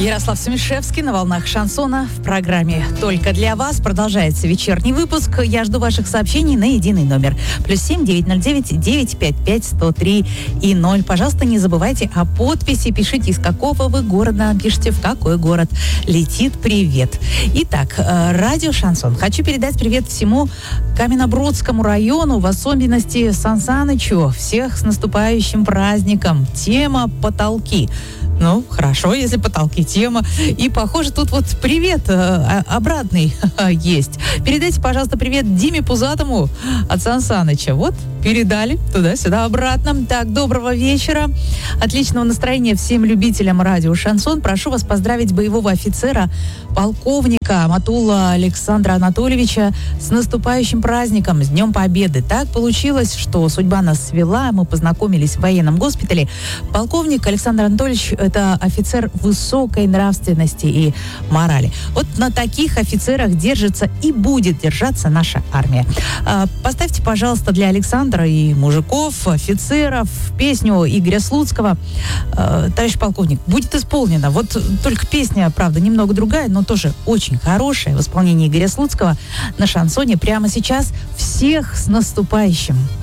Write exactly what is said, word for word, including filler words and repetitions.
Ярослав Сумишевский на волнах шансона в программе «Только для вас». Продолжается вечерний выпуск. Я жду ваших сообщений на единый номер. Плюс семь девятьсот девять девятьсот пятьдесят пять сто три и ноль. Пожалуйста, не забывайте о подписи. Пишите, из какого вы города. Пишите, в какой город летит привет. Итак, радио «Шансон». Хочу передать привет всему Каменнобродскому району, в особенности Сан Санычу. Всех с наступающим праздником. Тема «Потолки». Ну, хорошо, если потолки тема. И, похоже, тут вот привет э, обратный есть. Передайте, пожалуйста, привет Диме Пузатому от Сан Саныча. Вот, передали туда-сюда, обратно. Так, доброго вечера. Отличного настроения всем любителям радио «Шансон». Прошу вас поздравить боевого офицера, полковника Матула Александра Анатольевича с наступающим праздником, с Днем Победы. Так получилось, что судьба нас свела, мы познакомились в военном госпитале. Полковник Александр Анатольевич – это офицер высокой нравственности и морали. Вот на таких офицерах держится и будет держаться наша армия. Поставьте, пожалуйста, для Александра и мужиков, офицеров песню Игоря Слуцкого. Товарищ полковник, будет исполнена. Вот только песня, правда, немного другая, но тоже очень хорошая в исполнении Игоря Слуцкого на шансоне прямо сейчас. Всех с наступающим!